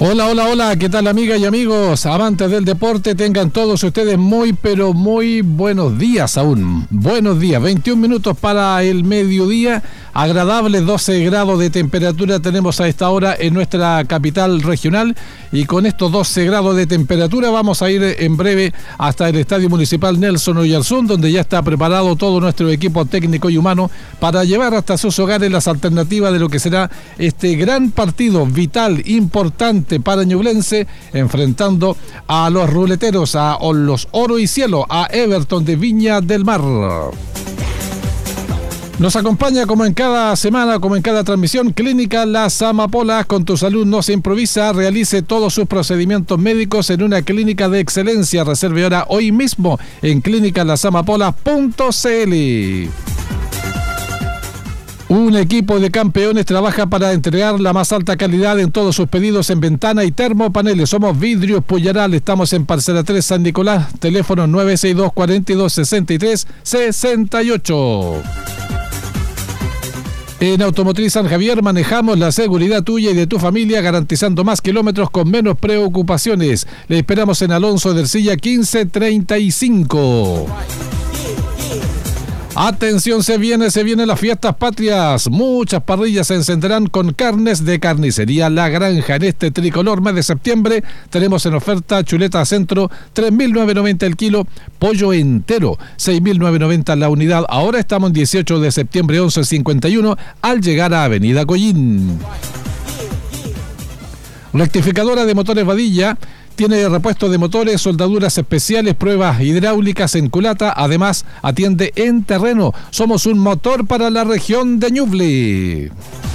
Hola, hola, hola, ¿qué tal amigas y amigos? Amantes del deporte, tengan todos ustedes muy, pero muy buenos días aún. Buenos días, 21 minutos para el mediodía, agradables 12 grados de temperatura tenemos a esta hora en nuestra capital regional y con estos 12 grados de temperatura vamos a ir en breve hasta el Estadio Municipal Nelson Oyarzún, donde ya está preparado todo nuestro equipo técnico y humano para llevar hasta sus hogares las alternativas de lo que será este gran partido vital, importante para Ñublense, enfrentando a los ruleteros, a los Oro y Cielo, a Everton de Viña del Mar. Nos acompaña como en cada semana, como en cada transmisión, Clínica Las Amapolas. Con tu salud no se improvisa. Realice todos sus procedimientos médicos en una clínica de excelencia. Reserve ahora hoy mismo en clinicalasamapolas.cl. Un equipo de campeones trabaja para entregar la más alta calidad en todos sus pedidos en ventana y termopaneles. Somos Vidrios Puyaral, estamos en Parcela 3 San Nicolás, teléfono 962-42-63-68. En Automotriz San Javier manejamos la seguridad tuya y de tu familia, garantizando más kilómetros con menos preocupaciones. Le esperamos en Alonso de Ercilla 1535. Atención, se vienen las fiestas patrias. Muchas parrillas se encenderán con carnes de Carnicería La Granja. En este tricolor mes de septiembre tenemos en oferta chuleta centro, 3.990 el kilo, pollo entero, 6.990 la unidad. Ahora estamos en 18 de septiembre, 11:51, al llegar a Avenida Collín. Rectificadora de motores Vadilla tiene repuesto de motores, soldaduras especiales, pruebas hidráulicas en culata. Además, atiende en terreno. Somos un motor para la región de Ñuble.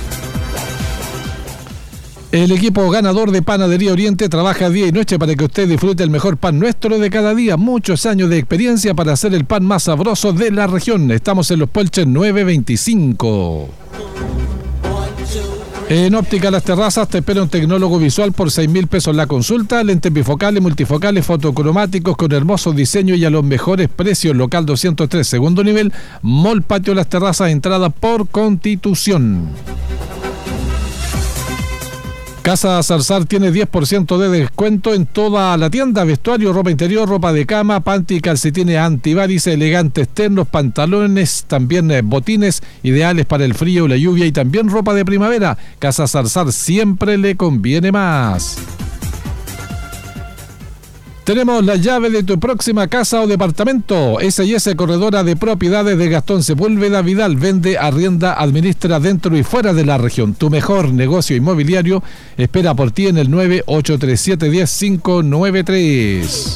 El equipo ganador de Panadería Oriente trabaja día y noche para que usted disfrute el mejor pan nuestro de cada día. Muchos años de experiencia para hacer el pan más sabroso de la región. Estamos en Los Puelches 925. En Óptica Las Terrazas te espera un tecnólogo visual por 6.000 pesos la consulta, lentes bifocales, multifocales, fotocromáticos con hermoso diseño y a los mejores precios. Local 203, segundo nivel, Mall Patio Las Terrazas, entrada por Constitución. Casa Zarzar tiene 10% de descuento en toda la tienda: vestuario, ropa interior, ropa de cama, panty, calcetines antivarices, elegantes ternos, pantalones, también botines ideales para el frío y la lluvia, y también ropa de primavera. Casa Zarzar, siempre le conviene más. Tenemos la llave de tu próxima casa o departamento. S&S Corredora de Propiedades de Gastón Sepúlveda Vidal. Vende, arrienda, administra dentro y fuera de la región. Tu mejor negocio inmobiliario espera por ti en el 983710593.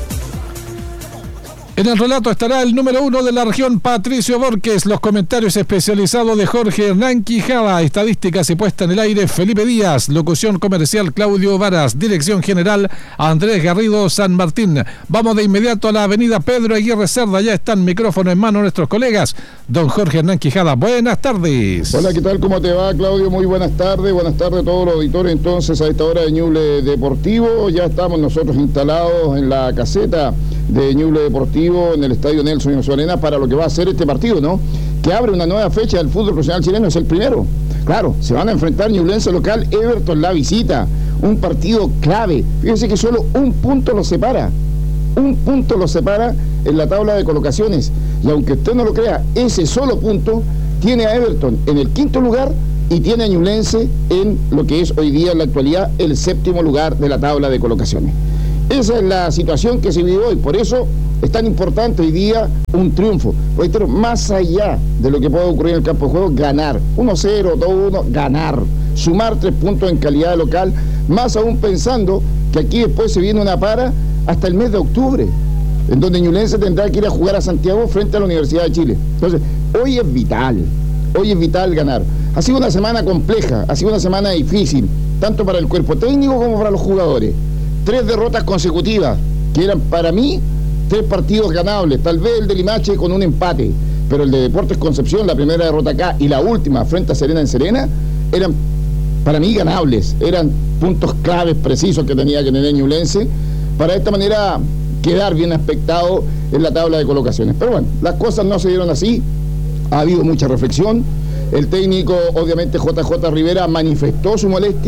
En el relato estará el número 1 de la región, Patricio Borges. Los comentarios especializados de Jorge Hernán Quijada. Estadísticas y puesta en el aire, Felipe Díaz. Locución comercial, Claudio Varas. Dirección general, Andrés Garrido San Martín. Vamos de inmediato a la avenida Pedro Aguirre Cerda. Ya están micrófono en mano nuestros colegas. Don Jorge Hernán Quijada, buenas tardes. Hola, ¿qué tal? ¿Cómo te va, Claudio? Muy buenas tardes. Buenas tardes a todos los auditores. Entonces, a esta hora de Ñuble Deportivo, ya estamos nosotros instalados en la caseta de Ñuble Deportivo, en el Estadio Nelson Oyarzún Arena, para lo que va a ser este partido, ¿no? Que abre una nueva fecha del fútbol profesional chileno, es el primero. Claro, se van a enfrentar Ñublense local, Everton la visita. Un partido clave. Fíjense que solo un punto los separa. Un punto los separa en la tabla de colocaciones. Y aunque usted no lo crea, ese solo punto tiene a Everton en el 5º lugar y tiene a Ñublense en lo que es hoy día, en la actualidad, el 7º lugar de la tabla de colocaciones. Esa es la situación que se vive hoy. Por eso es tan importante hoy día un triunfo. Reitero, más allá de lo que pueda ocurrir en el campo de juego, ganar. 1-0, 2-1, ganar. Sumar 3 puntos en calidad de local, más aún pensando que aquí después se viene una para hasta el mes de octubre, en donde Ñublense tendrá que ir a jugar a Santiago frente a la Universidad de Chile. Entonces, hoy es vital ganar. Ha sido una semana compleja, ha sido una semana difícil, tanto para el cuerpo técnico como para los jugadores. 3 derrotas consecutivas, que eran para mí 3 partidos ganables, tal vez el de Limache con un empate, pero el de Deportes Concepción, la primera derrota acá y la última frente a Serena en Serena, eran para mí ganables, eran puntos claves precisos que tenía que tener Ñublense para de esta manera quedar bien aspectado en la tabla de colocaciones. Pero bueno, las cosas no se dieron así, ha habido mucha reflexión. El técnico, obviamente JJ Rivera, manifestó su molestia,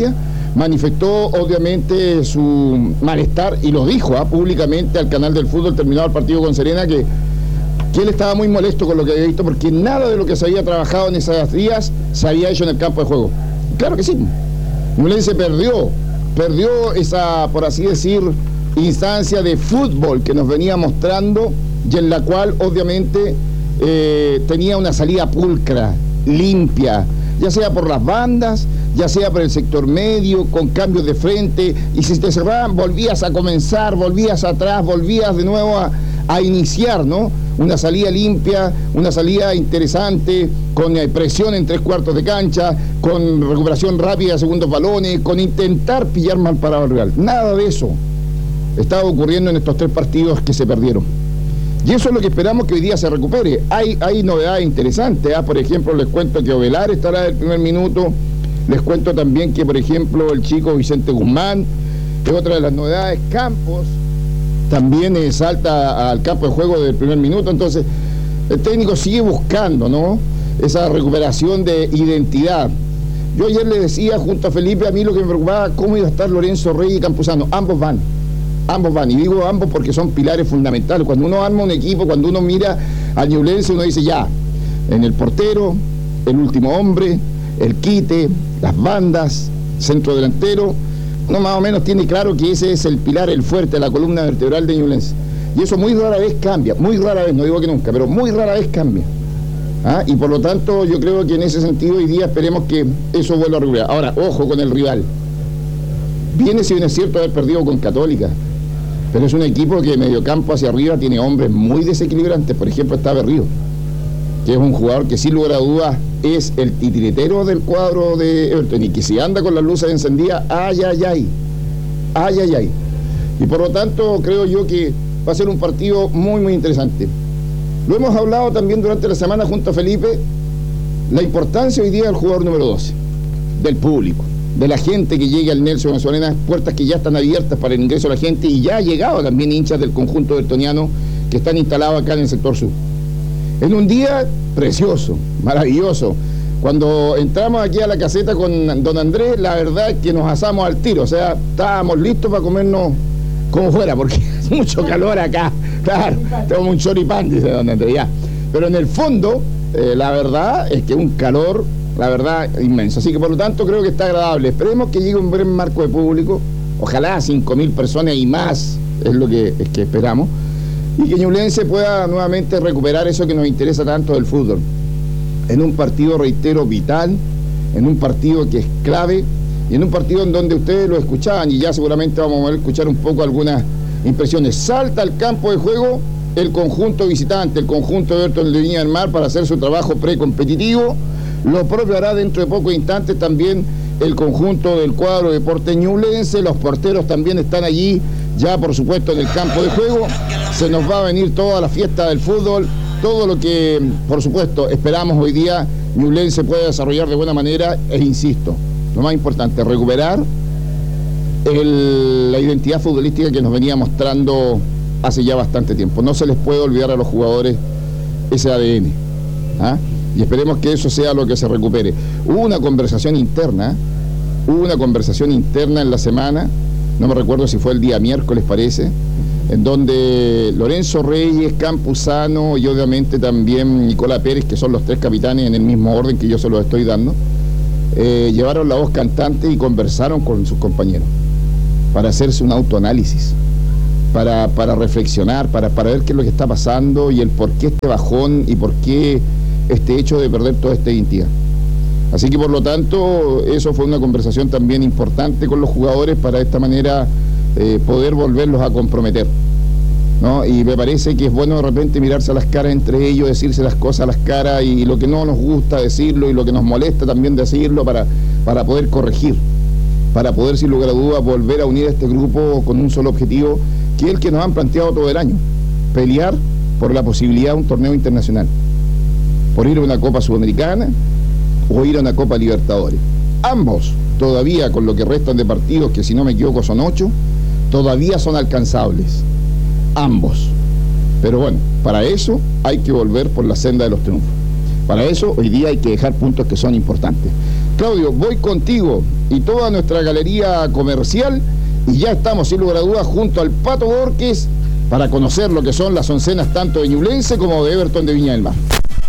manifestó obviamente su malestar y lo dijo públicamente al canal del fútbol terminado el partido con Serena, que él estaba muy molesto con lo que había visto porque nada de lo que se había trabajado en esos días se había hecho en el campo de juego. Claro que sí. Ñublense perdió esa, por así decir, instancia de fútbol que nos venía mostrando y en la cual obviamente tenía una salida pulcra, limpia, ya sea por las bandas, ya sea por el sector medio, con cambios de frente, y si te cerraban volvías a comenzar, volvías atrás, volvías de nuevo a iniciar, ¿no? Una salida limpia, una salida interesante, con presión en 3/4 de cancha, con recuperación rápida de segundos balones, con intentar pillar mal parado al rival. Nada de eso estaba ocurriendo en estos 3 partidos que se perdieron. Y eso es lo que esperamos que hoy día se recupere. Hay novedades interesantes, Por ejemplo, les cuento que Ovelar estará del primer minuto. Les cuento también que, por ejemplo, el chico Vicente Guzmán, que es otra de las novedades. Campos también salta al campo de juego del primer minuto. Entonces, el técnico sigue buscando, ¿no?, esa recuperación de identidad. Yo ayer le decía junto a Felipe, a mí lo que me preocupaba, cómo iba a estar Lorenzo Reyes y Campuzano. Ambos van, y digo ambos porque son pilares fundamentales. Cuando uno arma un equipo, cuando uno mira al Ñublense, uno dice ya, en el portero, el último hombre, el quite, las bandas, centro delantero, uno más o menos tiene claro que ese es el pilar, el fuerte, la columna vertebral de Ñublense. Y eso muy rara vez cambia, muy rara vez, no digo que nunca, pero muy rara vez cambia. Y por lo tanto yo creo que en ese sentido hoy día esperemos que eso vuelva a recuperar. Ahora, ojo con el rival. Viene, si bien es cierto, haber perdido con Católica, pero es un equipo que de mediocampo hacia arriba tiene hombres muy desequilibrantes. Por ejemplo, está Berrío, que es un jugador que sin lugar a dudas es el titiritero del cuadro de Everton, y que si anda con las luces encendidas, ay. Y por lo tanto creo yo que va a ser un partido muy, muy interesante. Lo hemos hablado también durante la semana junto a Felipe, la importancia hoy día del jugador número 12, del público, de la gente que llegue al Nelson González, puertas que ya están abiertas para el ingreso de la gente, y ya ha llegado también hinchas del conjunto bertoniano que están instalados acá en el sector sur. En un día precioso, maravilloso. Cuando entramos aquí a la caseta con don Andrés, la verdad es que nos asamos al tiro, o sea, estábamos listos para comernos como fuera, porque hace mucho calor acá, claro, tenemos un choripán, dice don Andrés, ya. Pero en el fondo, la verdad es que un calor, la verdad, inmenso. Así que por lo tanto creo que está agradable. Esperemos que llegue un buen marco de público, ojalá 5.000 personas y más, es lo que esperamos, y que Ñublense pueda nuevamente recuperar eso que nos interesa tanto del fútbol. En un partido, reitero, vital, en un partido que es clave, y en un partido en donde ustedes lo escuchaban, y ya seguramente vamos a poder escuchar un poco algunas impresiones. Salta al campo de juego el conjunto visitante, el conjunto de Everton de Viña del Mar, para hacer su trabajo precompetitivo. Lo propio hará dentro de pocos instantes también el conjunto del cuadro Deportes Ñublense. Los porteros también están allí, ya por supuesto en el campo de juego. Se nos va a venir toda la fiesta del fútbol, todo lo que por supuesto esperamos hoy día Ñublense puede desarrollar de buena manera, e insisto, lo más importante, recuperar la identidad futbolística que nos venía mostrando hace ya bastante tiempo. No se les puede olvidar a los jugadores ese ADN, y esperemos que eso sea lo que se recupere. Hubo una conversación interna en la semana, no me recuerdo si fue el día miércoles, parece, en donde Lorenzo Reyes, Campuzano y obviamente también Nicolás Pérez, que son los 3 capitanes en el mismo orden que yo se los estoy dando, llevaron la voz cantante y conversaron con sus compañeros para hacerse un autoanálisis, para reflexionar, para ver qué es lo que está pasando y el por qué este bajón y por qué este hecho de perder toda esta identidad. Así que por lo tanto eso fue una conversación también importante con los jugadores para de esta manera poder volverlos a comprometer, ¿no? Y me parece que es bueno de repente mirarse a las caras entre ellos, decirse las cosas a las caras, y lo que no nos gusta decirlo y lo que nos molesta también decirlo, para poder corregir, para poder sin lugar a dudas volver a unir a este grupo con un solo objetivo, que es el que nos han planteado todo el año: pelear por la posibilidad de un torneo internacional, por ir a una Copa Sudamericana o ir a una Copa Libertadores. Ambos todavía, con lo que restan de partidos, que si no me equivoco son 8, todavía son alcanzables, ambos. Pero bueno, para eso hay que volver por la senda de los triunfos. Para eso hoy día hay que dejar puntos que son importantes. Claudio, voy contigo y toda nuestra galería comercial. Y ya estamos, sin lugar a dudas, junto al Pato Borges para conocer lo que son las oncenas tanto de Ñublense como de Everton de Viña del Mar.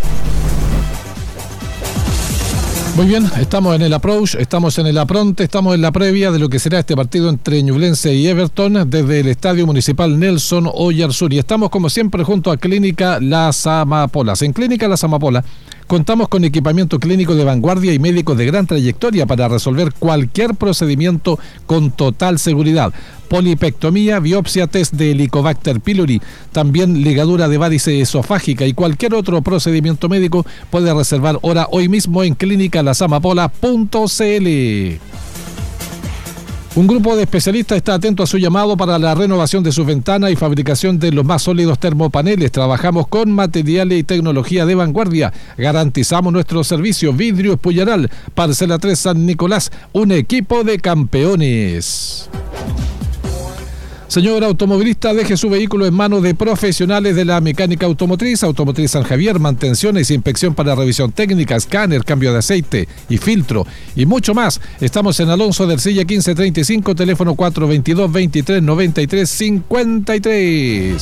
Muy bien, estamos en el approach, estamos en el apronte, estamos en la previa de lo que será este partido entre Ñublense y Everton desde el Estadio Municipal Nelson Oyarzún. Y estamos como siempre junto a Clínica Las Amapolas. En Clínica Las Amapolas contamos con equipamiento clínico de vanguardia y médicos de gran trayectoria para resolver cualquier procedimiento con total seguridad. Polipectomía, biopsia, test de Helicobacter pylori, también ligadura de varice esofágica y cualquier otro procedimiento médico. Puede reservar hora hoy mismo en clínicalasamapola.cl. Un grupo de especialistas está atento a su llamado para la renovación de sus ventanas y fabricación de los más sólidos termopaneles. Trabajamos con materiales y tecnología de vanguardia. Garantizamos nuestro servicio. Vidrios Puyaral, Parcela 3 San Nicolás, un equipo de campeones. Señor automovilista, deje su vehículo en manos de profesionales de la mecánica automotriz. Automotriz San Javier, mantenciones e inspección para revisión técnica, escáner, cambio de aceite y filtro y mucho más. Estamos en Alonso de Ercilla 1535, teléfono 422-23-93-53.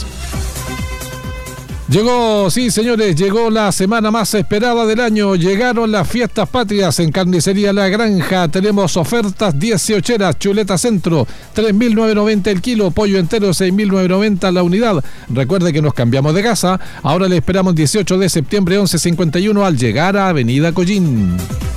Llegó, sí señores, llegó la semana más esperada del año. Llegaron las fiestas patrias en Carnicería La Granja. Tenemos ofertas 18eras, chuleta centro, 3.990 el kilo, pollo entero, 6.990 la unidad. Recuerde que nos cambiamos de casa. Ahora le esperamos 18 de septiembre, 11:51 al llegar a Avenida Collín.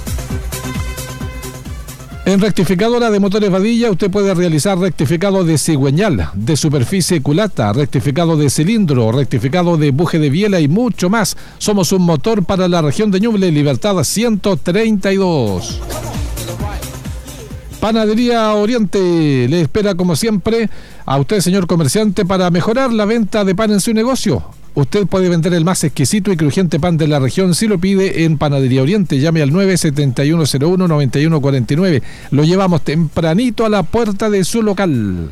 En Rectificadora de Motores Vadilla usted puede realizar rectificado de cigüeñal, de superficie culata, rectificado de cilindro, rectificado de buje de biela y mucho más. Somos un motor para la región de Ñuble, Libertad 132. Panadería Oriente le espera como siempre a usted, señor comerciante, para mejorar la venta de pan en su negocio. Usted puede vender el más exquisito y crujiente pan de la región si lo pide en Panadería Oriente. Llame al 97101-9149. Lo llevamos tempranito a la puerta de su local.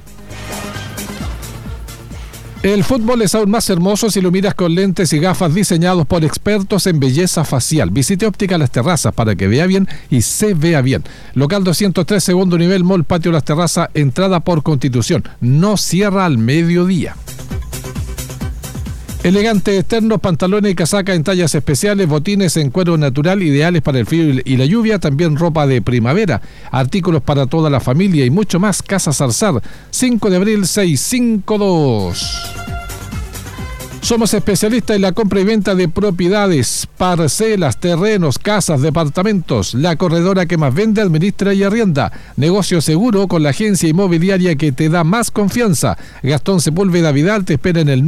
El fútbol es aún más hermoso si lo miras con lentes y gafas diseñados por expertos en belleza facial. Visite Óptica Las Terrazas para que vea bien y se vea bien. Local 203, segundo nivel, Mall Patio Las Terrazas, entrada por Constitución. No cierra al mediodía. Elegantes externos, pantalones y casaca en tallas especiales, botines en cuero natural ideales para el frío y la lluvia, también ropa de primavera, artículos para toda la familia y mucho más. Casa Zarzar, 5 de abril 652. Somos especialistas en la compra y venta de propiedades, parcelas, terrenos, casas, departamentos. La corredora que más vende, administra y arrienda. Negocio seguro con la agencia inmobiliaria que te da más confianza. Gastón Sepúlveda Vidal te espera en el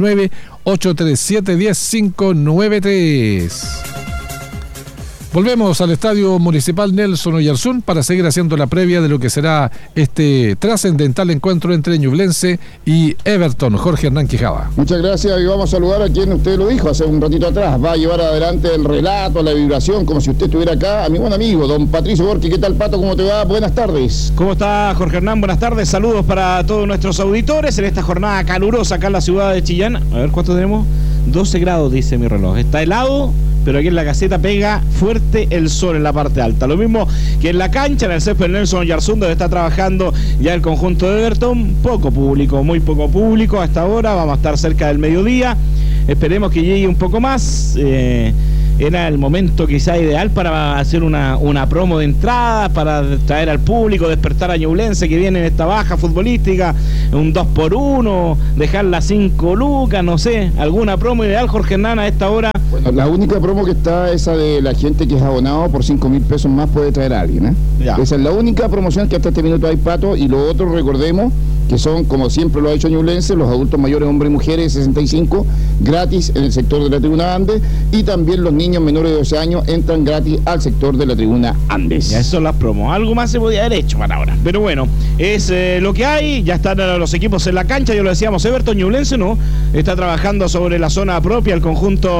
9-837-10593. Volvemos al Estadio Municipal Nelson Oyarzún para seguir haciendo la previa de lo que será este trascendental encuentro entre Ñublense y Everton. Jorge Hernán Quijada. Muchas gracias y vamos a saludar a quien usted lo dijo hace un ratito atrás. Va a llevar adelante el relato, la vibración, como si usted estuviera acá, a mi buen amigo, don Patricio Borghi. ¿Qué tal, Pato? ¿Cómo te va? Buenas tardes. ¿Cómo está, Jorge Hernán? Buenas tardes. Saludos para todos nuestros auditores en esta jornada calurosa acá en la ciudad de Chillán. A ver, ¿cuánto tenemos? 12 grados, dice mi reloj. Está helado, pero aquí en la caseta pega fuerte el sol en la parte alta. Lo mismo que en la cancha, en el césped Nelson Oyarzún, donde está trabajando ya el conjunto de Everton. Poco público, muy poco público hasta ahora. Vamos a estar cerca del mediodía. Esperemos que llegue un poco más. Era el momento quizá ideal para hacer una promo de entrada, para traer al público, despertar a Ñublense que viene en esta baja futbolística, un 2x1, dejarla 5 lucas, no sé, alguna promo ideal, Jorge Hernán, a esta hora. Bueno, la única promo que está, esa de la gente que es abonado por 5.000 pesos más puede traer a alguien, ¿eh? Ya. Esa es la única promoción que hasta este minuto hay, Pato, y lo otro, recordemos, que son, como siempre lo ha hecho Ñublense, los adultos mayores, hombres y mujeres, 65, gratis en el sector de la tribuna Andes, y también los niños menores de 12 años entran gratis al sector de la tribuna Andes. Ya, eso son las promos. Algo más se podía haber hecho para ahora. Pero bueno, es lo que hay. Ya están los equipos en la cancha. Ya lo decíamos, Everton. Ñublense no está trabajando sobre la zona propia, el conjunto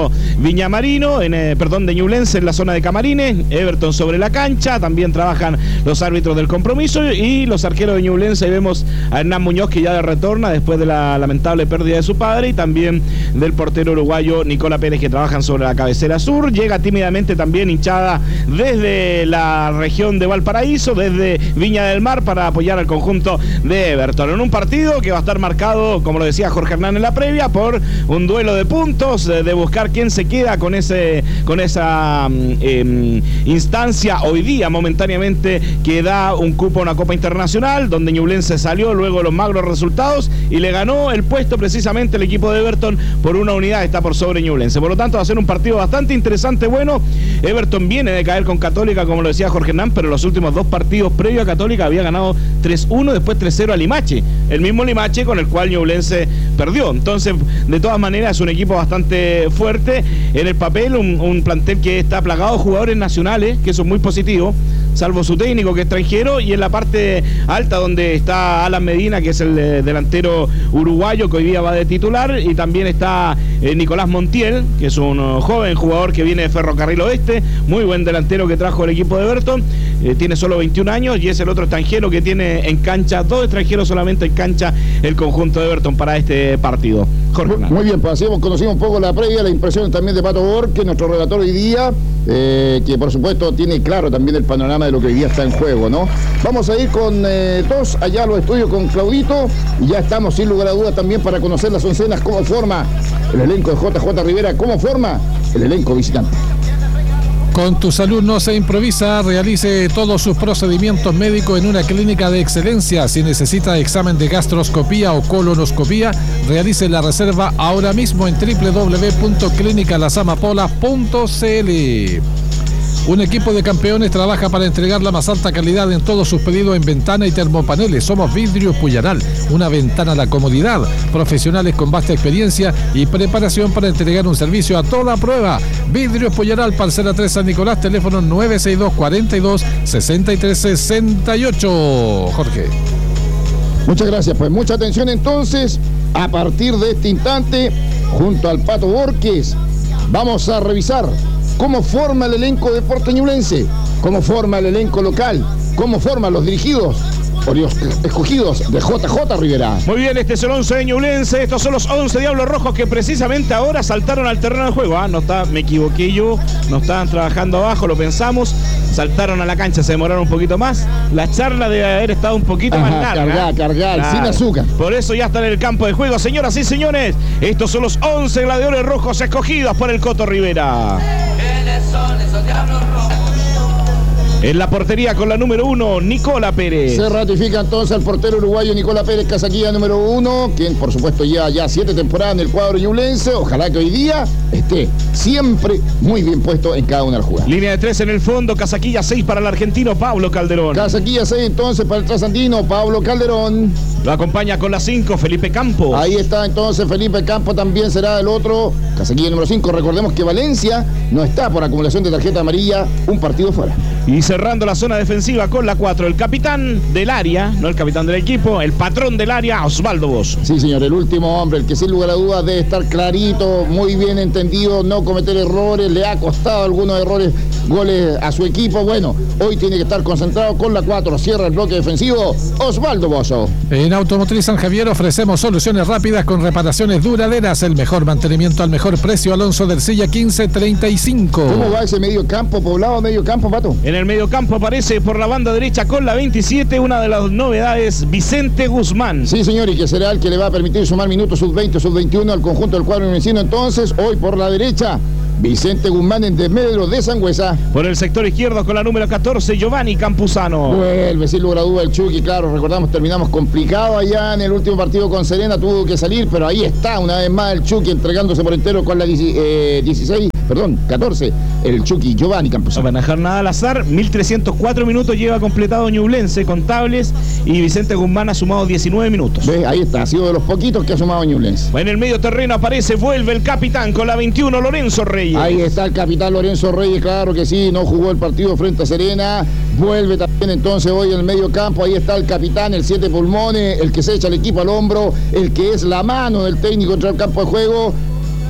Viñamarino, de Ñublense en la zona de camarines, Everton sobre la cancha, también trabajan los árbitros del compromiso y los arqueros de Ñublense. Ahí vemos a Hernán Muñoz, que ya retorna después de la lamentable pérdida de su padre, y también del portero uruguayo Nicola Pérez, que trabajan sobre la cabecera sur. Llega tímidamente también hinchada desde la región de Valparaíso, desde Viña del Mar, para apoyar al conjunto de Everton en un partido que va a estar marcado, como lo decía Jorge Hernán en la previa, por un duelo de puntos, de buscar quién se queda con esa instancia hoy día momentáneamente, que da un cupo a una Copa Internacional, donde Ñublense salió luego de los magros resultados y le ganó el puesto precisamente el equipo de Everton por una unidad, está por sobre Ñublense. Por lo tanto, va a ser un partido bastante interesante. Bueno, Everton viene de caer con Católica, como lo decía Jorge Hernán, pero los últimos dos partidos previos a Católica había ganado 3-1, después 3-0 a Limache, el mismo Limache con el cual Ñublense perdió. Entonces, de todas maneras, es un equipo bastante fuerte. En el papel, un plantel que está plagado de jugadores nacionales, que eso es muy positivo, salvo su técnico, que es extranjero, y en la parte alta, donde está Alan Medina, que es el delantero uruguayo, que hoy día va de titular, y también está Nicolás Montiel, que es un joven jugador que viene de Ferrocarril Oeste, muy buen delantero que trajo el equipo de Everton, tiene solo 21 años, y es el otro extranjero que tiene en cancha, dos extranjeros solamente en cancha, el conjunto de Everton para este partido. Jorge. Muy bien, pues así hemos conocido un poco la previa, la impresión también de Pato Borges, nuestro relator hoy día, que por supuesto tiene claro también el panorama de lo que hoy día está en juego, ¿no? Vamos a ir con todos allá a los estudios con Claudito, y ya estamos sin lugar a dudas también para conocer las oncenas, cómo forma el elenco de JJ Rivera, cómo forma el elenco visitante. Con tu salud no se improvisa. Realice todos sus procedimientos médicos en una clínica de excelencia. Si necesita examen de gastroscopía o colonoscopía, realice la reserva ahora mismo en www.clinicalasamapola.cl. Un equipo de campeones trabaja para entregar la más alta calidad en todos sus pedidos en ventana y termopaneles. Somos Vidrios Puyaral, una ventana a la comodidad. Profesionales con vasta experiencia y preparación para entregar un servicio a toda prueba. Vidrios Puyaral, parcela 3 San Nicolás, teléfono 962-42-6368. Jorge. Muchas gracias, pues mucha atención entonces. A partir de este instante, junto al Pato Borges, vamos a revisar cómo forma el elenco de Deportes Ñublense, cómo forma el elenco local, cómo forman los dirigidos por los escogidos de JJ Rivera. Muy bien, este es el 11 de Ñublense, estos son los 11 Diablos Rojos que precisamente ahora saltaron al terreno de juego. Me equivoqué yo, no estaban trabajando abajo, lo pensamos, saltaron a la cancha, se demoraron un poquito más. La charla debe haber estado un poquito más larga. Cargar, sin azúcar. Por eso ya están en el campo de juego, señoras y señores. Estos son los 11 gladiadores rojos escogidos por el Coto Rivera. ¿Quiénes son esos Diablos Rojos? En la portería con la número 1, Nicola Pérez. Se ratifica entonces el portero uruguayo Nicola Pérez, casaquilla número 1, quien por supuesto lleva ya 7 temporadas en el cuadro ñublense. Ojalá que hoy día esté siempre muy bien puesto en cada una de las jugadas. Línea de 3 en el fondo, casaquilla 6 para el argentino Pablo Calderón. Casaquilla 6 entonces para el trasandino Pablo Calderón. Lo acompaña con la 5, Felipe Campos. Ahí está entonces Felipe Campos, también será el otro, casaquilla número 5. Recordemos que Valencia no está por acumulación de tarjeta amarilla, un partido fuera. Y cerrando la zona defensiva con la 4, el capitán del área, no el capitán del equipo, el patrón del área, Osvaldo Bozo. Sí, señor, el último hombre, el que sin lugar a dudas debe estar clarito, muy bien entendido, no cometer errores, le ha costado algunos goles a su equipo. Bueno, hoy tiene que estar concentrado con la 4, cierra el bloque defensivo, Osvaldo Bozo. En Automotriz San Javier ofrecemos soluciones rápidas con reparaciones duraderas, el mejor mantenimiento al mejor precio. Alonso del Silla 1535. ¿Cómo va ese medio campo, poblado medio campo, Pato? En el medio campo aparece por la banda derecha con la 27, una de las novedades, Vicente Guzmán. Sí, señor, y que será el que le va a permitir sumar minutos sub-20, sub-21 al conjunto del cuadro ñublencino. Entonces, hoy por la derecha, Vicente Guzmán en desmedro de Sangüesa. Por el sector izquierdo con la número 14, Giovanni Campuzano. Vuelve sin lugar a duda el Chucky, claro, recordamos, terminamos complicado allá en el último partido con Serena, tuvo que salir, pero ahí está una vez más el Chucky entregándose por entero con la 14, el Chucky Giovanni Campuzano. No van a dejar nada al azar, 1304 minutos lleva completado Ñublense contables y Vicente Guzmán ha sumado 19 minutos. ¿Ves? Ahí está, ha sido de los poquitos que ha sumado Ñublense. En el medio terreno vuelve el capitán con la 21, Lorenzo Reyes. Ahí está el capitán Lorenzo Reyes, claro que sí, no jugó el partido frente a Serena, vuelve también entonces hoy en el medio campo. Ahí está el capitán, el 7 pulmones, el que se echa el equipo al hombro, el que es la mano del técnico dentro del campo de juego.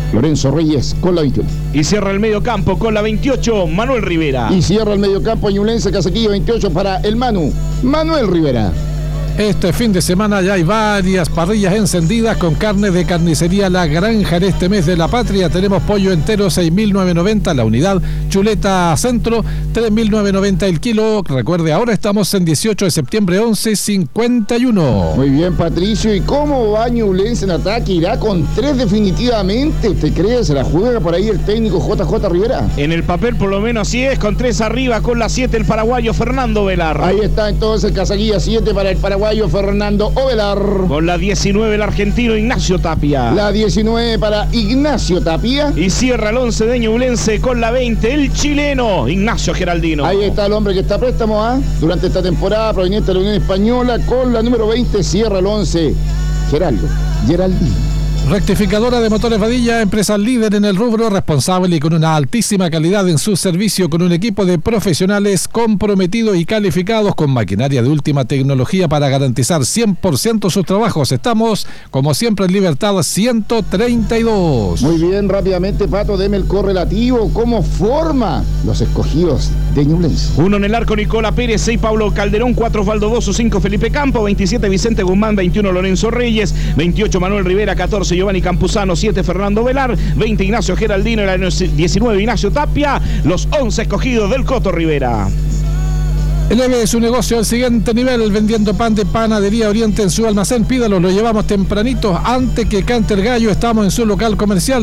Lorenzo Reyes con la 21. Y cierra el medio campo con la 28, Manuel Rivera. Y cierra el medio campo ñublense, Casaquillo 28 para el Manuel Rivera. Este fin de semana ya hay varias parrillas encendidas con carne de carnicería La Granja en este mes de la patria. Tenemos pollo entero 6.990 la unidad, chuleta centro 3.990 el kilo. Recuerde, ahora estamos en 18 de septiembre 11.51. Muy bien, Patricio. ¿Y cómo va Ñublense en ataque? ¿Irá con 3 definitivamente? ¿Usted cree? ¿Se la juega por ahí el técnico JJ Rivera? En el papel por lo menos así es, con 3 arriba, con la 7 el paraguayo Fernando Velar. Ahí está entonces Casaquilla 7 para el paraguayo Fernando Ovelar. Con la 19 el argentino Ignacio Tapia. La 19 para Ignacio Tapia. Y cierra el 11 de Ñublense con la 20 el chileno Ignacio Geraldino. Ahí está el hombre que está a préstamo durante esta temporada proveniente de la Unión Española. Con la número 20 cierra el 11 Geraldino. Rectificadora de Motores Vadilla, empresa líder en el rubro, responsable y con una altísima calidad en su servicio, con un equipo de profesionales comprometidos y calificados, con maquinaria de última tecnología para garantizar 100% sus trabajos. Estamos, como siempre, en Libertad 132. Muy bien, rápidamente, Pato, deme el correlativo. ¿Cómo forma los escogidos de Ñublense? 1 en el arco Nicola Pérez, 6 Pablo Calderón, 4 Osvaldo Bozo, 5 Felipe Campo, 27 Vicente Guzmán, 21 Lorenzo Reyes, 28 Manuel Rivera, 14 Giovanni Campuzano, 7 Fernando Velar, 20 Ignacio Geraldino, 19 Ignacio Tapia, los 11 escogidos del Coto Rivera. Eleve su negocio al siguiente nivel, vendiendo pan de Panadería Oriente en su almacén. Pídalo, lo llevamos tempranito, antes que cante el gallo. Estamos en su local comercial,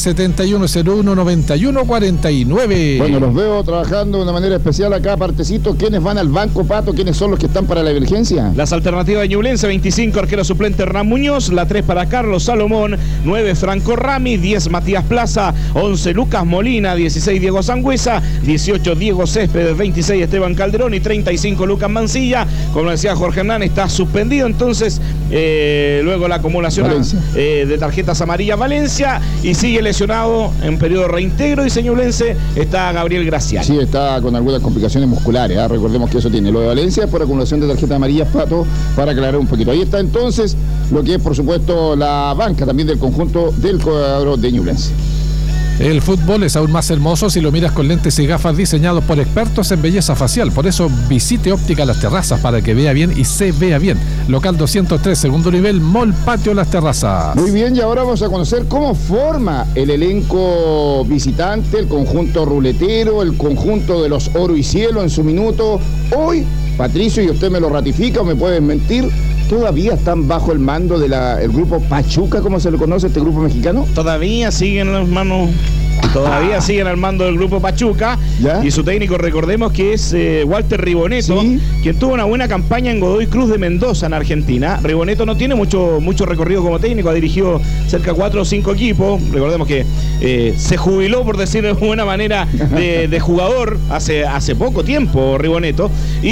971-01-9149. Bueno, los veo trabajando de una manera especial acá, partecito. ¿Quiénes van al banco, Pato? ¿Quiénes son los que están para la emergencia? Las alternativas de Ñublense: 25 arquero suplente Hernán Muñoz, la 3 para Carlos Salomón, 9 Franco Rami, 10 Matías Plaza, 11 Lucas Molina, 16 Diego Sangüesa, 18 Diego Céspedes, 26 Esteban Calderón y 35 Lucas Mancilla. Como decía Jorge Hernán, está suspendido entonces luego la acumulación de tarjetas amarillas Valencia, y sigue lesionado en periodo de reintegro. Y Ñublense está Gabriel Gracián. Sí, está con algunas complicaciones musculares, recordemos que eso tiene lo de Valencia por acumulación de tarjetas amarillas, Pato, para aclarar un poquito. Ahí está entonces lo que es, por supuesto, la banca también del conjunto del cuadro de Ñublense. El fútbol es aún más hermoso si lo miras con lentes y gafas diseñados por expertos en belleza facial. Por eso visite Óptica Las Terrazas para que vea bien y se vea bien. Local 203, segundo nivel, Mall Patio Las Terrazas. Muy bien, y ahora vamos a conocer cómo forma el elenco visitante, el conjunto ruletero, el conjunto de los Oro y Cielo en su minuto. Hoy, Patricio, y usted me lo ratifica o me puede mentir, ¿todavía están bajo el mando del grupo Pachuca, como se le conoce este grupo mexicano? Todavía siguen los manos. Todavía siguen al mando del grupo Pachuca. ¿Ya? Y su técnico, recordemos que es Walter Riboneto, ¿sí?, quien tuvo una buena campaña en Godoy Cruz de Mendoza, en Argentina. Riboneto no tiene mucho recorrido como técnico, ha dirigido cerca de 4 o 5 equipos. Recordemos que se jubiló, por decirlo de buena manera, de jugador hace poco tiempo, Riboneto.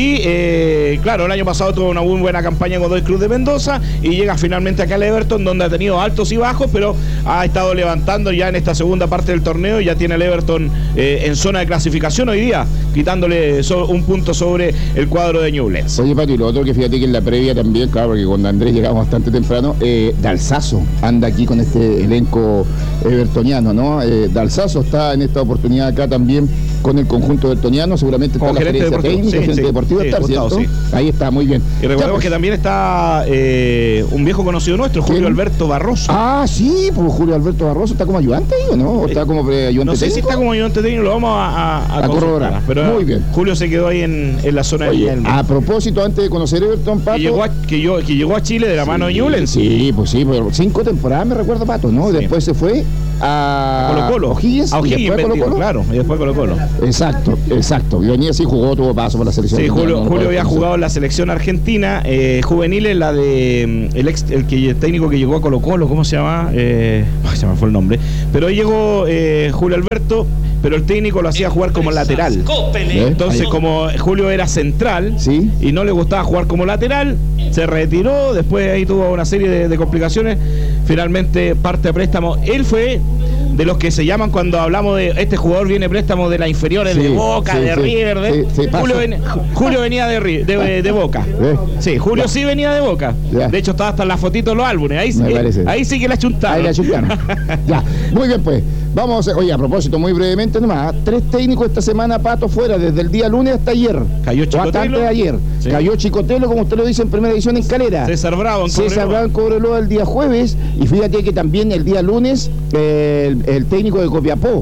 Y claro, el año pasado tuvo una muy buena campaña en Godoy Cruz de Mendoza y llega finalmente acá al Everton, donde ha tenido altos y bajos, pero ha estado levantando ya en esta segunda parte del torneo. Ya tiene el Everton en zona de clasificación hoy día, quitándole un punto sobre el cuadro de Ñublense. Oye, Pato, y lo otro que fíjate que en la previa también, claro, porque con Andrés llegamos bastante temprano, Dalsazo anda aquí con este elenco evertoniano, ¿no? Dalsazo está en esta oportunidad acá también con el conjunto evertoniano, seguramente está la gerencia técnica, gerente deportivo, está, ¿cierto? Sí. Ahí está, muy bien. Y recordemos que también está un viejo conocido nuestro, Julio Alberto Barroso. Ah, sí, pues Julio Alberto Barroso está como ayudante ahí, ¿o no? ¿O está como ayudante no sé técnico? Si está como ayudante técnico, lo vamos a corroborar. Pero muy bien. Julio se quedó ahí en la zona de Viña del Mar. A propósito, antes de conocer Everton, Pato, que llegó a Chile de la mano de Ñublense. Sí, pues sí, pero 5 temporadas me recuerdo, Pato, ¿no? Sí. Después se fue a Colo-Colo. O'Higgins, y después Colo-Colo. Claro, y después Colo-Colo. Exacto. Y venía así, tuvo paso por la selección. Sí, Julio había jugado en la selección argentina juvenil, la de el técnico que llegó a Colo-Colo, ¿cómo se llama? Se me fue el nombre. Pero ahí llegó Julio Alberto, pero el técnico lo hacía jugar como lateral. Entonces, como Julio era central, ¿sí?, y no le gustaba jugar como lateral, se retiró. Después ahí tuvo una serie de complicaciones. Finalmente parte a préstamo. Él fue de los que se llaman cuando hablamos de este jugador viene préstamo de las inferiores de Boca, de River. Julio venía de Boca. Sí, Julio sí venía de Boca. De hecho, estaba hasta en las fotitos de los álbumes. Ahí sí que la chuntaron. Ahí la chuntaron. Ya, muy bien pues. Vamos a oye, a propósito, muy brevemente nomás, 3 técnicos esta semana, Pato, fuera, desde el día lunes hasta ayer. Cayó Chicotelo. Bastante de ayer. Sí. Cayó Chicotelo, como usted lo dice, en primera edición en Calera. César Bravo en Cobreloa el día jueves. Y fíjate que también el día lunes, el técnico de Copiapó.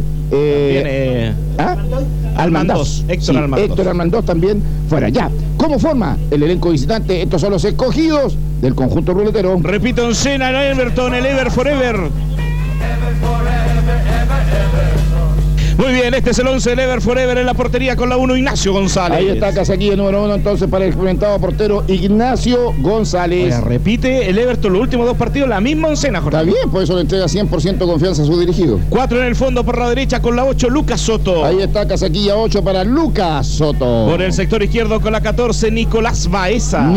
Almandós. Héctor Almandós también fuera. Ya, ¿cómo forma el elenco visitante? Estos son los escogidos del conjunto ruletero. Repito, en cena, el Everton, el Ever Forever. Muy bien, este es el 11 del Ever Forever en la portería con la 1 Ignacio González. Ahí está casaquilla número 1 entonces para el experimentado portero Ignacio González. Oye, repite el Everton los últimos 2 partidos, la misma oncena, Jorge. Está bien, por eso le entrega 100% confianza a su dirigido. 4 en el fondo por la derecha con la 8 Lucas Soto. Ahí está casaquilla 8 para Lucas Soto. Por el sector izquierdo con la 14 Nicolás Baeza.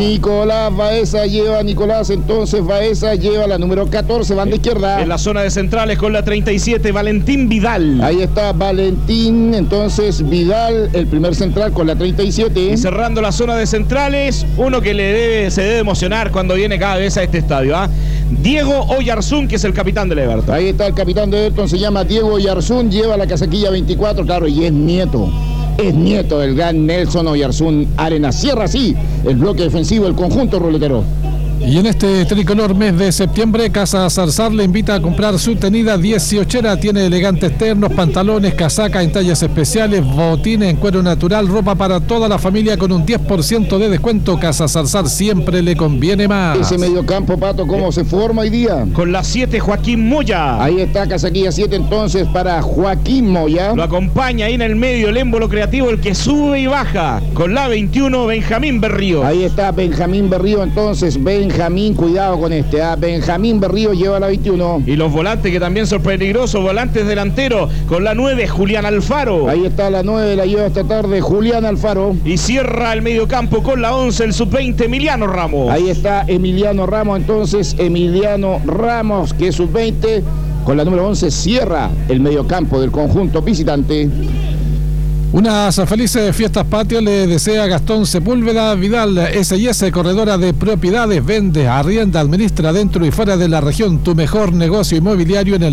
Entonces Baeza lleva la número 14, banda izquierda. En la zona de centrales con la 37 Valentín Vidal. Ahí está Valentín, entonces Vidal, el primer central con la 37. Y cerrando la zona de centrales, uno que se debe emocionar cuando viene cada vez a este estadio, Diego Oyarzún, que es el capitán del Everton. Ahí está el capitán de Everton, se llama Diego Oyarzún, lleva la casaquilla 24, claro, y es nieto del gran Nelson Oyarzún Arenas. Cierra así el bloque defensivo del conjunto ruletero. Y en este tricolor mes de septiembre, Casa Zarzar le invita a comprar su tenida 18era. Tiene elegantes ternos, pantalones, casacas en tallas especiales, botines en cuero natural, ropa para toda la familia con un 10% de descuento. Casa Zarzar siempre le conviene más. Ese mediocampo, Pato, ¿cómo se forma hoy día? Con la 7 Joaquín Moya. Ahí está casaquilla 7 entonces para Joaquín Moya. Lo acompaña ahí en el medio el émbolo creativo, el que sube y baja. Con la 21 Benjamín Berrío. Ahí está Benjamín Berrío entonces. Benjamín, cuidado con este, Benjamín Berrío lleva la 21. Y los volantes que también son peligrosos, volantes delanteros, con la 9 Julián Alfaro. Ahí está la 9, la lleva esta tarde Julián Alfaro. Y cierra el mediocampo con la 11 el sub-20 Emiliano Ramos. Ahí está Emiliano Ramos entonces, Emiliano Ramos, que es sub-20, con la número 11 cierra el mediocampo del conjunto visitante. Unas felices fiestas patrias le desea Gastón Sepúlveda Vidal, S&S, corredora de propiedades, vende, arrienda, administra dentro y fuera de la región. Tu mejor negocio inmobiliario en el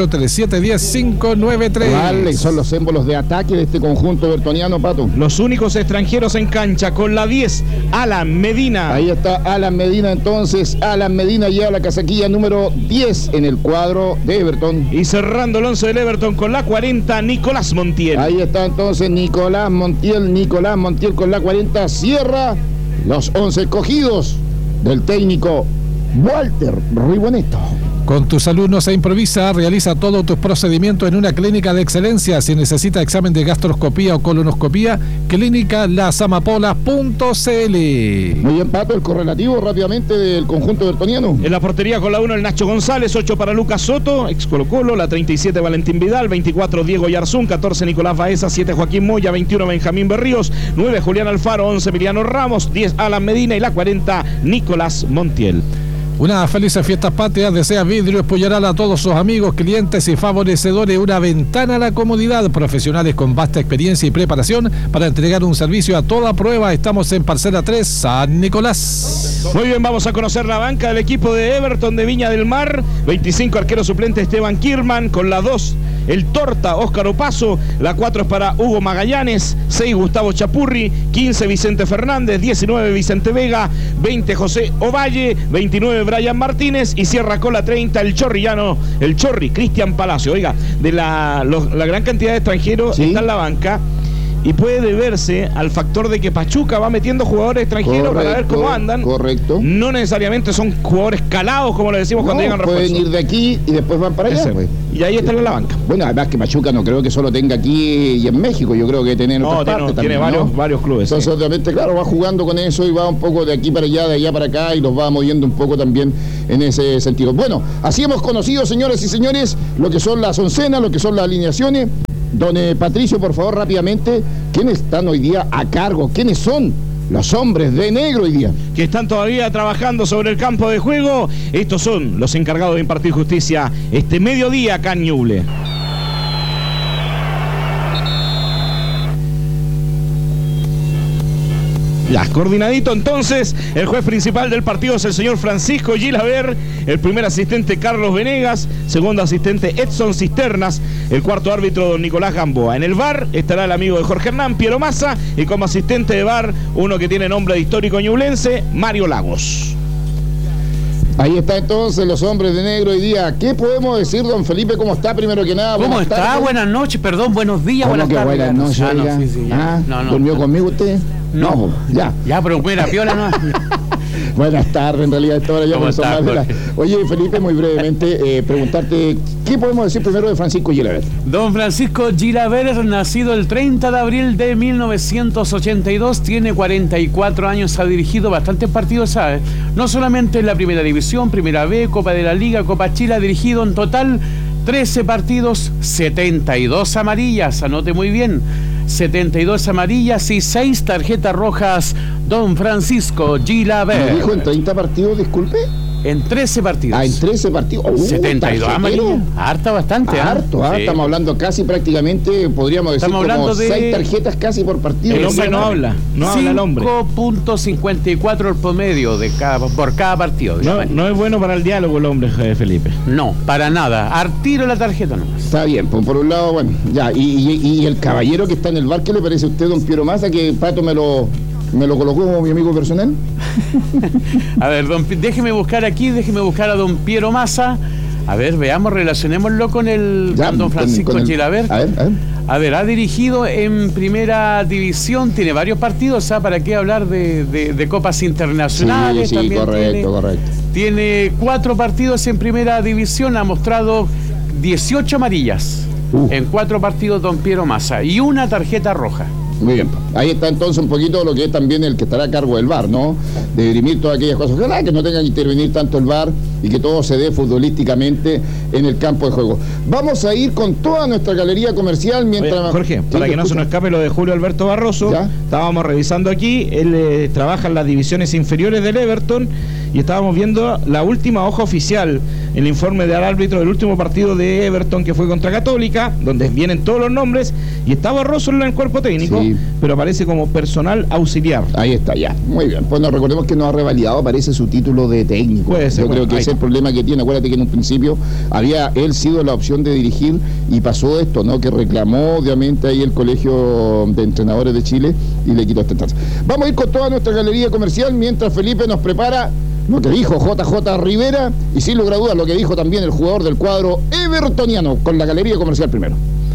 983710-593. Vale, son los símbolos de ataque de este conjunto bertoniano, Pato. Los únicos extranjeros en cancha con la 10, Alan Medina. Ahí está Alan Medina entonces. Alan Medina lleva la casaquilla número 10 en el cuadro de Everton. Y cerrando el 11 del Everton con la 40, Nicolás Montiel. Ahí está entonces Nicolás Montiel con la 40 cierra los 11 escogidos del técnico Walter Riboneto. Con tus alumnos se improvisa, realiza todos tus procedimientos en una clínica de excelencia. Si necesita examen de gastroscopía o colonoscopía, clínica lasamapolas.cl. Muy bien, Pato, el correlativo rápidamente del conjunto bertoniano. En la portería con la 1 el Nacho González, 8 para Lucas Soto, ex Colo Colo, la 37 Valentín Vidal, 24 Diego Yarzún, 14 Nicolás Baeza, 7 Joaquín Moya, 21 Benjamín Berríos, 9 Julián Alfaro, 11 Emiliano Ramos, 10 Alan Medina y la 40 Nicolás Montiel. Una feliz fiesta patria desea Vidrio Espolleral a todos sus amigos, clientes y favorecedores. Una ventana a la comodidad, profesionales con vasta experiencia y preparación para entregar un servicio a toda prueba. Estamos en Parcela 3, San Nicolás. Muy bien, vamos a conocer la banca del equipo de Everton de Viña del Mar. 25 arquero suplente Esteban Kirman, con la 2 el Torta Óscar Opaso, la 4 es para Hugo Magallanes, 6 Gustavo Chapurri, 15 Vicente Fernández, 19 Vicente Vega, 20 José Ovalle, 29 Brian Martínez y cierra con la 30 el chorrillano, el Chorri, Cristian Palacio. Oiga, de la gran cantidad de extranjeros ¿sí? Está en la banca. Y puede deberse al factor de que Pachuca va metiendo jugadores extranjeros para ver cómo andan. Correcto. No necesariamente son jugadores calados, como le decimos cuando llegan refuerzos. Pueden ir de aquí y después van para allá. Pues. Y ahí están en la banca. Bueno, además que Pachuca no creo que solo tenga aquí y en México. Yo creo que tiene en otras partes también. Tiene varios clubes. Entonces, obviamente, claro, va jugando con eso y va un poco de aquí para allá, de allá para acá y los va moviendo un poco también en ese sentido. Bueno, así hemos conocido, señores y señores, lo que son las oncenas, lo que son las alineaciones. Don Patricio, por favor, rápidamente, ¿quiénes están hoy día a cargo? ¿Quiénes son los hombres de negro hoy día, que están todavía trabajando sobre el campo de juego. Estos son los encargados de impartir justicia este mediodía acá en Ñuble. Ya, coordinadito entonces, el juez principal del partido es el señor Francisco Gilaver, el primer asistente Carlos Venegas, segundo asistente Edson Cisternas, el cuarto árbitro don Nicolás Gamboa. En el VAR estará el amigo de Jorge Hernán, Piero Massa, y como asistente de VAR, uno que tiene nombre de histórico ñublense, Mario Lagos. Ahí está entonces los hombres de negro hoy día. ¿Qué podemos decir, don Felipe? ¿Cómo está primero que nada? ¿Cómo está? Tardes. Buenas noches, perdón, buenos días, buenas tardes. Buenas noches, no, sí, ya. No. ¿Durmió conmigo usted? No, ya. Ya, pero mira, piola no. Buenas tardes, en realidad esta hora ya ¿Cómo está, Oye, Felipe, muy brevemente, preguntarte, ¿qué podemos decir primero de Francisco Gilaver? Don Francisco Gilaver, nacido el 30 de abril de 1982, tiene 44 años, ha dirigido bastantes partidos, ¿sabes? No solamente en la Primera División, Primera B, Copa de la Liga, Copa Chile, ha dirigido en total 13 partidos, 72 amarillas, anote muy bien, 72 amarillas y 6 tarjetas rojas, don Francisco Gilaver. ¿Me dijo en 30 partidos, disculpe? En 13 partidos. En 13 partidos. 72 amarillas. Harta bastante. Harto, sí. Estamos hablando casi prácticamente, podríamos decir, como 6 tarjetas casi por partido. El hombre no habla el hombre. 5.54 el promedio por cada partido. No es bueno para el diálogo el hombre, Felipe. No, para nada. Al tiro la tarjeta nomás. Está bien, pues por un lado, bueno, ya. Y el caballero que está en el bar, ¿qué le parece a usted, don Piero Massa, que Pato me lo colocó como mi amigo personal? A ver, déjeme buscar a don Piero Massa. A ver, veamos, relacionémoslo con don Francisco Gilaver. A ver, ha dirigido en Primera División, tiene varios partidos, ¿para qué hablar de copas internacionales? Sí, también correcto. Tiene 4 partidos en Primera División, ha mostrado 18 amarillas en 4 partidos don Piero Massa y una tarjeta roja. Muy bien, ahí está entonces un poquito lo que es también el que estará a cargo del VAR, ¿no? De dirimir todas aquellas cosas. Ojalá que no tenga que intervenir tanto el VAR y que todo se dé futbolísticamente en el campo de juego. Vamos a ir con toda nuestra galería comercial mientras... Oye, Jorge, para que no se nos escape lo de Julio Alberto Barroso, ¿ya? Estábamos revisando aquí, él trabaja en las divisiones inferiores del Everton y estábamos viendo la última hoja oficial, el informe del árbitro del último partido de Everton que fue contra Católica, donde vienen todos los nombres y está Barroso en el cuerpo técnico, sí, pero aparece como personal auxiliar. Ahí está, ya, muy bien. Pues nos recordemos que no ha revalidado, parece, su título de técnico. Puede ser, yo creo que ese es el problema que tiene. Acuérdate que en un principio había él sido la opción de dirigir y pasó esto, ¿no? Que reclamó obviamente ahí el Colegio de Entrenadores de Chile y le quitó esta instancia. Vamos a ir con toda nuestra galería comercial mientras Felipe nos prepara lo que dijo JJ Rivera y sin lugar a dudas lo que dijo también el jugador del cuadro evertoniano, con la galería comercial primero.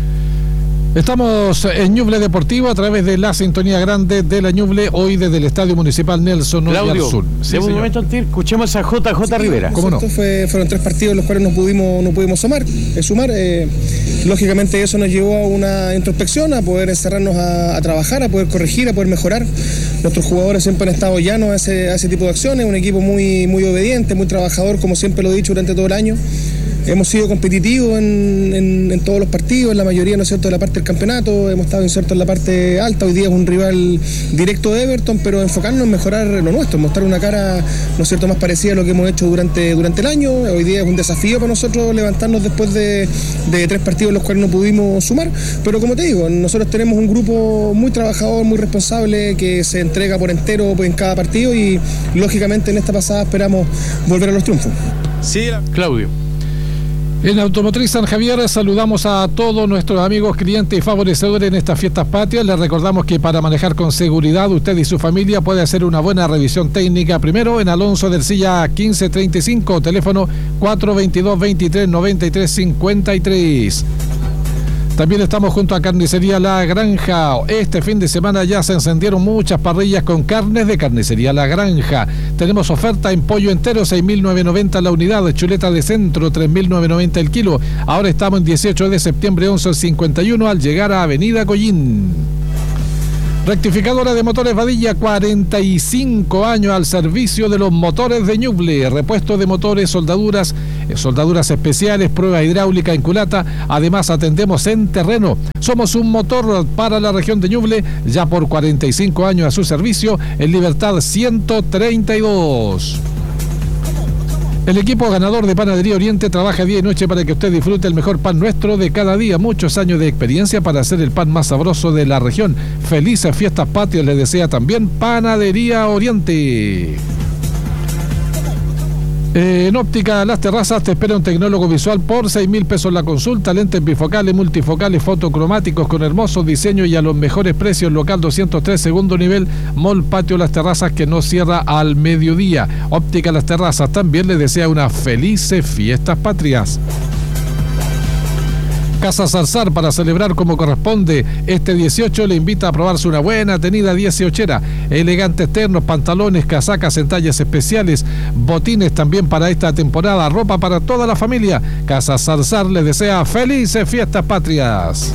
Estamos en Ñuble Deportivo a través de la sintonía grande de la Ñuble, hoy desde el Estadio Municipal Nelson Oyarzún. Sí, un momento, escuchemos a JJ Rivera. ¿Cómo no? Fueron 3 partidos en los cuales no pudimos sumar. Lógicamente eso nos llevó a una introspección, a poder encerrarnos a trabajar, a poder corregir, a poder mejorar. Nuestros jugadores siempre han estado llanos a ese tipo de acciones, un equipo muy obediente, muy trabajador, como siempre lo he dicho durante todo el año. Hemos sido competitivos en todos los partidos, en la mayoría, ¿no es cierto?, de la parte del campeonato. Hemos estado insertos en la parte alta. Hoy día es un rival directo de Everton, pero enfocarnos en mejorar lo nuestro, mostrar una cara, ¿no es cierto?, más parecida a lo que hemos hecho durante el año. Hoy día es un desafío para nosotros levantarnos después de 3 partidos en los cuales no pudimos sumar. Pero como te digo, nosotros tenemos un grupo muy trabajador, muy responsable, que se entrega por entero en cada partido y lógicamente en esta pasada esperamos volver a los triunfos. Sí, Claudio. En Automotriz San Javier saludamos a todos nuestros amigos, clientes y favorecedores en estas fiestas patrias. Les recordamos que para manejar con seguridad usted y su familia puede hacer una buena revisión técnica primero en Alonso del Silla 1535, teléfono 422-23-93-53. También estamos junto a Carnicería La Granja. Este fin de semana ya se encendieron muchas parrillas con carnes de Carnicería La Granja. Tenemos oferta en pollo entero, 6.990 la unidad, chuleta de centro, 3.990 el kilo. Ahora estamos en 18 de septiembre, 11:51, al llegar a Avenida Collín. Rectificadora de motores Vadilla, 45 años al servicio de los motores de Ñuble. Repuesto de motores, soldaduras especiales, prueba hidráulica en culata. Además atendemos en terreno. Somos un motor para la región de Ñuble, ya por 45 años a su servicio, en Libertad 132. El equipo ganador de Panadería Oriente trabaja día y noche para que usted disfrute el mejor pan nuestro de cada día. Muchos años de experiencia para hacer el pan más sabroso de la región. Felices fiestas patrias le desea también Panadería Oriente. En Óptica Las Terrazas te espera un tecnólogo visual por 6.000 pesos la consulta, lentes bifocales, multifocales, fotocromáticos con hermosos diseños y a los mejores precios. Local 203, segundo nivel, Mall Patio Las Terrazas, que no cierra al mediodía. Óptica Las Terrazas también le desea unas felices fiestas patrias. Casa Zarzar, para celebrar como corresponde este 18, le invita a probarse una buena tenida 18era. Elegantes ternos, pantalones, casacas en tallas especiales, botines también para esta temporada, ropa para toda la familia. Casa Zarzar les desea felices fiestas patrias.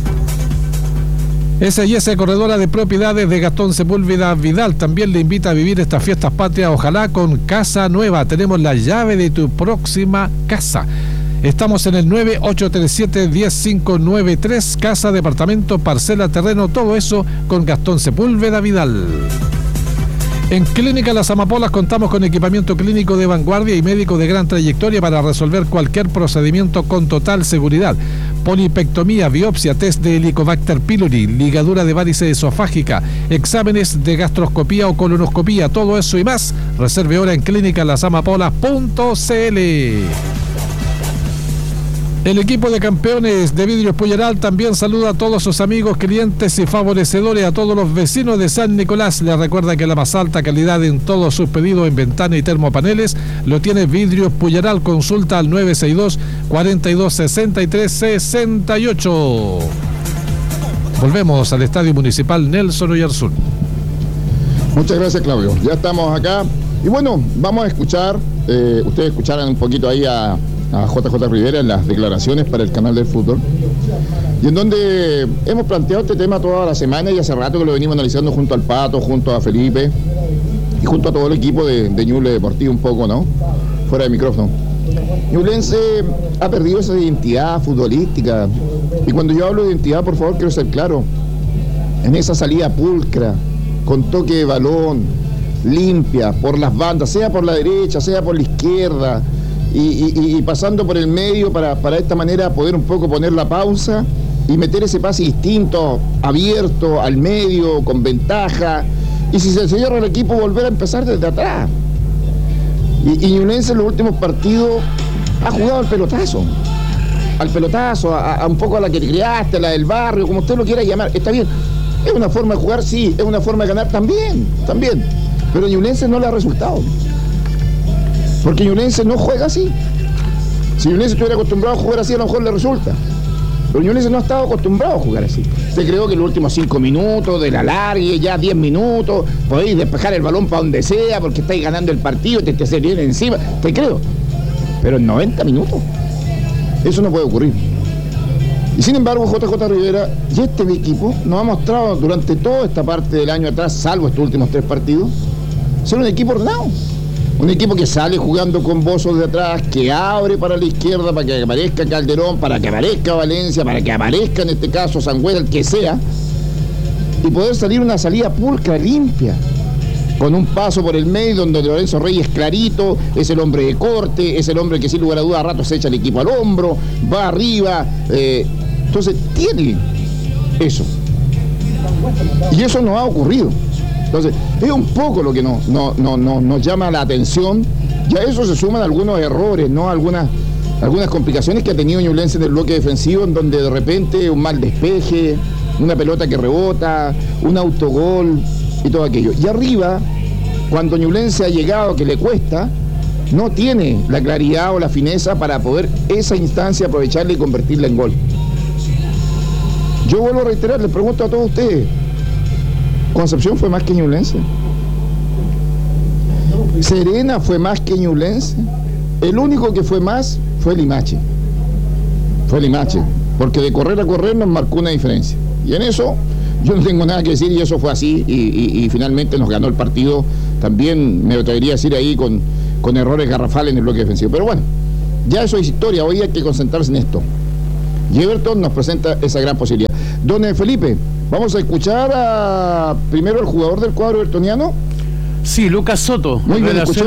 S&S Corredora de Propiedades de Gastón Sepúlveda Vidal también le invita a vivir estas fiestas patrias, ojalá con casa nueva. Tenemos la llave de tu próxima casa. Estamos en el 9837-10593, casa, departamento, parcela, terreno, todo eso con Gastón Sepúlveda Vidal. En Clínica Las Amapolas contamos con equipamiento clínico de vanguardia y médico de gran trayectoria para resolver cualquier procedimiento con total seguridad. Polipectomía, biopsia, test de Helicobacter pylori, ligadura de varice esofágica, exámenes de gastroscopía o colonoscopía, todo eso y más. Reserve hora en clínicalasamapolas.cl. El equipo de campeones de Vidrios Puyeral también saluda a todos sus amigos, clientes y favorecedores, a todos los vecinos de San Nicolás. Les recuerda que la más alta calidad en todos sus pedidos en ventana y termopaneles lo tiene Vidrios Puyeral. Consulta al 962-4263-68. Volvemos al Estadio Municipal Nelson Oyarzún. Muchas gracias, Claudio. Ya estamos acá. Y bueno, vamos a escuchar, ustedes escucharan un poquito ahí a JJ Rivera en las declaraciones para el canal del fútbol, y en donde hemos planteado este tema toda la semana y hace rato que lo venimos analizando junto al Pato, junto a Felipe y junto a todo el equipo de Ñuble Deportivo un poco, ¿no? Fuera de micrófono. Ñublense ha perdido esa identidad futbolística, y cuando yo hablo de identidad, por favor, quiero ser claro, en esa salida pulcra, con toque de balón, limpia, por las bandas, sea por la derecha, sea por la izquierda, y pasando por el medio para de esta manera poder un poco poner la pausa y meter ese pase distinto, abierto, al medio, con ventaja, y si se cierra el equipo, volver a empezar desde atrás. Y Ñublense en los últimos partidos ha jugado al pelotazo, a un poco a la que te criaste, a la del barrio, como usted lo quiera llamar. Está bien, es una forma de jugar, sí, es una forma de ganar también, pero Ñublense no le ha resultado. Porque Ñublense no juega así. Si Ñublense estuviera acostumbrado a jugar así, a lo mejor le resulta. Pero Ñublense no ha estado acostumbrado a jugar así. Se creó que los últimos 5 minutos, de la largue, ya 10 minutos, podéis despejar el balón para donde sea, porque estáis ganando el partido, te se viene encima, te creo. Pero en 90 minutos, eso no puede ocurrir. Y sin embargo, JJ Rivera y este equipo nos ha mostrado durante toda esta parte del año atrás, salvo estos últimos 3 partidos, ser un equipo ordenado. Un equipo que sale jugando con bozos de atrás, que abre para la izquierda para que aparezca Calderón, para que aparezca Valencia, para que aparezca en este caso Sangüesa, el que sea, y poder salir una salida pulcra, limpia, con un paso por el medio donde Lorenzo Reyes clarito, es el hombre de corte, es el hombre que sin lugar a duda a ratos se echa el equipo al hombro, va arriba, entonces tiene eso. Y eso no ha ocurrido. Entonces, es un poco lo que nos llama la atención, y a eso se suman algunos errores, ¿no? Algunas complicaciones que ha tenido Ñublense en el bloque defensivo, en donde de repente un mal despeje, una pelota que rebota, un autogol y todo aquello. Y arriba, cuando Ñublense ha llegado, que le cuesta, no tiene la claridad o la fineza para poder esa instancia aprovecharla y convertirla en gol. Yo vuelvo a reiterar, les pregunto a todos ustedes, ¿Concepción fue más que Ñublense? ¿Serena fue más que Ñublense? El único que fue más fue Limache. Porque de correr a correr nos marcó una diferencia. Y en eso yo no tengo nada que decir y eso fue así y finalmente nos ganó el partido. También me atrevería a decir ahí con errores garrafales en el bloque defensivo. Pero bueno, ya eso es historia, hoy hay que concentrarse en esto. Y Everton nos presenta esa gran posibilidad. Don Felipe, vamos a escuchar primero al jugador del cuadro evertoniano. Sí, Lucas Soto. Muy bien,